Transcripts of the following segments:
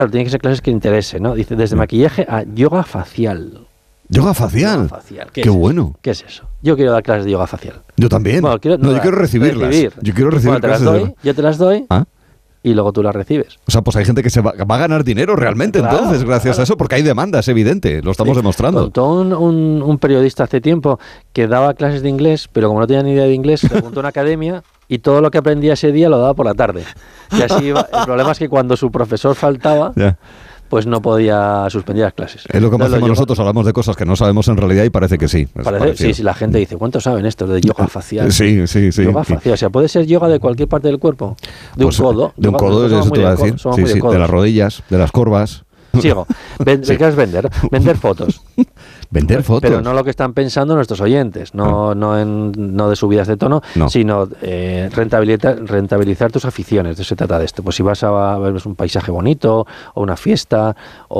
Claro, tiene que ser clases que interesen, ¿no? Dice, desde maquillaje a yoga facial. ¿Yoga facial? Yoga facial. Qué bueno. ¿Qué es eso? Yo quiero dar clases de yoga facial. Yo también. Bueno, yo quiero recibirlas. Yo quiero recibir clases de yoga. Yo te las doy. ¿Ah? Y luego tú las recibes. O sea, pues hay gente que va a ganar dinero realmente, claro, entonces, gracias a eso, porque hay demanda, es evidente, lo estamos demostrando. Contó un periodista hace tiempo que daba clases de inglés, pero como no tenía ni idea de inglés, se apuntó a una academia y todo lo que aprendía ese día lo daba por la tarde. Y así iba. El problema es que cuando su profesor faltaba... pues no podía suspender las clases. Es lo que hacemos nosotros, hablamos de cosas que no sabemos en realidad y parece que sí. Sí, la gente dice, ¿cuántos saben esto de yoga facial? Sí. Yoga facial, o sea, puede ser yoga de cualquier parte del cuerpo. De un codo. De un codo, eso te iba a decir. Sí, de las rodillas, de las corvas. Sigo. ¿Qué es vender? Vender fotos. Vender fotos. Pero no lo que están pensando nuestros oyentes, no de subidas de tono, sino rentabilizar tus aficiones. De eso se trata de esto. Pues si vas a ver un paisaje bonito, o una fiesta,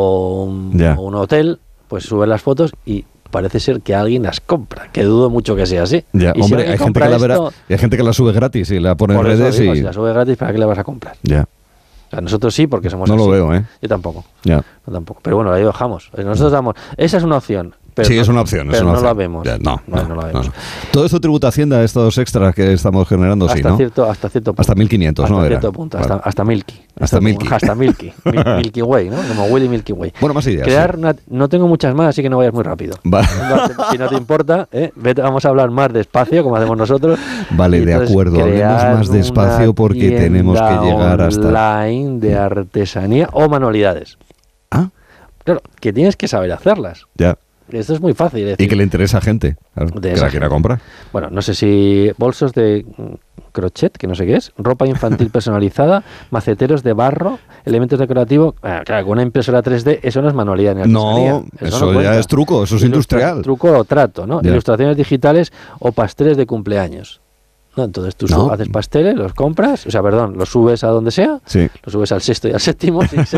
o un hotel, pues subes las fotos y parece ser que alguien las compra, que dudo mucho que sea así. Ya, y hombre, hay gente que la sube gratis y la pone en redes y... Si la sube gratis, ¿para qué la vas a comprar? Ya. O sea, nosotros sí, porque somos así. No lo veo, ¿eh? Yo tampoco. Ya. No tampoco. Pero bueno, ahí dejamos. Nosotros damos... Esa es una opción. Pero sí, es una opción. Pero no la vemos. Ya, no la vemos. No. Todo esto tributa Hacienda, estos extras que estamos generando, hasta sí, ¿no? Hasta cierto punto. Hasta 1.500, ¿no? Hasta cierto punto. Vale. Hasta Milky. Hasta Milky. Hasta Milky. Milky Way, ¿no? Como Willy Milky Way. Bueno, más ideas. No tengo muchas más, así que no vayas muy rápido. Vale. Si no te importa, vamos a hablar más despacio, como hacemos nosotros. Vale, de acuerdo. Hablemos más despacio porque tenemos que llegar hasta... online de artesanía o manualidades. Ah. Claro, que tienes que saber hacerlas. Ya. Esto es muy fácil. Y que le interesa a gente, claro, que la quiera comprar. Bueno, no sé si bolsos de crochet, que no sé qué es, ropa infantil personalizada, maceteros de barro, elementos decorativos. Claro, con una impresora 3D, eso no es manualidad ni artesanía. No, eso ya es truco, eso es industrial. Truco o trato, ¿no? Ya. Ilustraciones digitales o pasteles de cumpleaños. ¿No? Entonces tú haces pasteles, los compras, los subes a donde sea, los subes al sexto y al séptimo,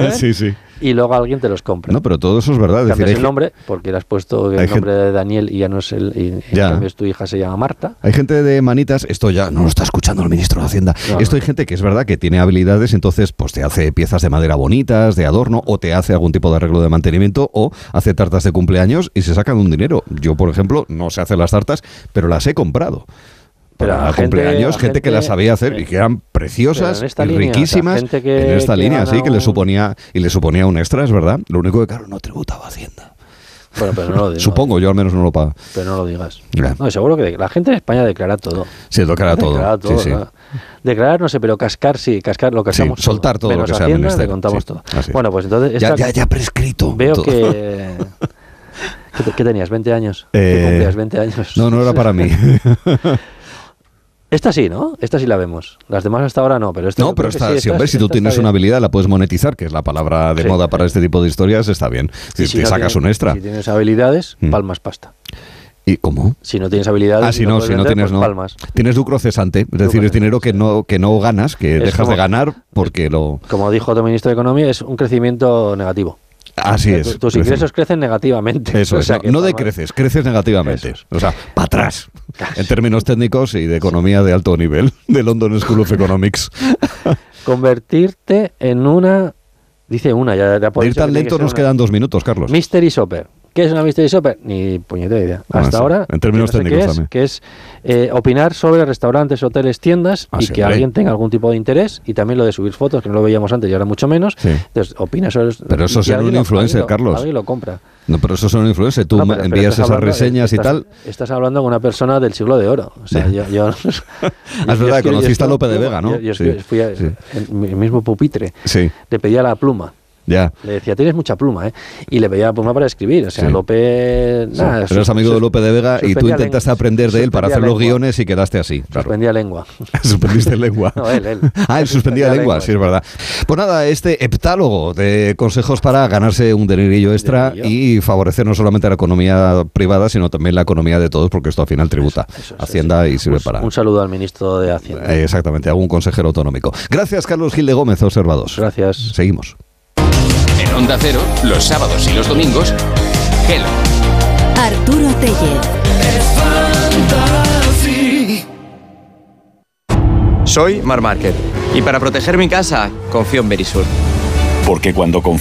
y luego alguien te los compra. No, pero todo eso es verdad. Cambias el nombre, porque le has puesto el nombre de Daniel y ya no es en cambio tu hija se llama Marta. Hay gente de manitas, esto ya no lo está escuchando el ministro de Hacienda, hay gente que es verdad que tiene habilidades, entonces pues te hace piezas de madera bonitas, de adorno, o te hace algún tipo de arreglo de mantenimiento, o hace tartas de cumpleaños y se sacan un dinero. Yo, por ejemplo, no sé hacer las tartas, pero las he comprado. Pero para cumpleaños, gente que las sabía hacer y que eran preciosas y riquísimas. En esta línea, sí, que le suponía un extra, es verdad. Lo único que, claro, no tributaba Hacienda. Bueno, pero no lo digas. Supongo, yo al menos no lo pago. Pero no lo digas. No, seguro que la gente en España declara todo. Sí, declara todo. Sí. Declarar, no sé, pero cascar, lo cascamos. Sí, soltar todo lo que sea menester. Le contamos todo. Bueno, pues entonces... Ya prescrito. Veo todo. Que... ¿Qué tenías? ¿20 años? ¿Qué cumplías? 20 años. No era para mí. Esta sí, ¿no? Esta sí la vemos. Las demás hasta ahora no, pero esta... No, pero hombre, si tú tienes una habilidad, la puedes monetizar, que es la palabra de moda para este tipo de historias, está bien. Si te sacas un extra. Si tienes habilidades, palmas pasta. ¿Y cómo? Si no tienes habilidades, si no tienes, pues palmas. Tienes lucro cesante, es decir, es dinero que no ganas, que dejas de ganar porque lo... Como dijo otro ministro de Economía, es un crecimiento negativo. Así es. Tus ingresos crecen negativamente. Eso es. No decreces, creces negativamente. Eso. O sea, para atrás. En términos técnicos y de economía de alto nivel, de London School of Economics. Convertirte en una... Dice una, ya de ir tan lento nos quedan 2 minutos, Carlos. Mystery shopper. ¿Qué es una mystery shopper? Ni puñetera idea. Hasta ahora, en términos técnicos también. Que es opinar sobre restaurantes, hoteles, tiendas y que alguien tenga algún tipo de interés, y también lo de subir fotos, que no lo veíamos antes y ahora mucho menos. Sí. Entonces, opina sobre... Pero eso es ser un influencer, Carlos. Alguien lo compra. No, pero eso es un influencer. Tú envías esas reseñas y tal. Estás hablando con una persona del siglo de oro. O sea, yo es verdad, conociste a Lope de Vega, ¿no? Yo fui en el mismo pupitre. Sí. Le pedía la pluma. Ya. Le decía, tienes mucha pluma, ¿eh? Y le pedía pluma para escribir. O sea, Lope... Nada, eres amigo de Lope de Vega y tú intentaste aprender de él para hacer los guiones y quedaste así. Suspendía lengua. Suspendiste lengua. No, él. Él suspendía lengua, sí, es verdad. Pues nada, este heptálogo de consejos para ganarse un dinerillo extra y favorecer no solamente la economía privada, sino también la economía de todos, porque esto al final tributa Hacienda y sirve para... Un saludo al ministro de Hacienda. Exactamente, a un consejero autonómico. Gracias, Carlos Gil de Gómez, Observados. Gracias. Seguimos. En Onda Cero, los sábados y los domingos, Hello. Arturo Tellez. Soy Marc Márquez y para proteger mi casa confío en Verisur. Porque cuando confío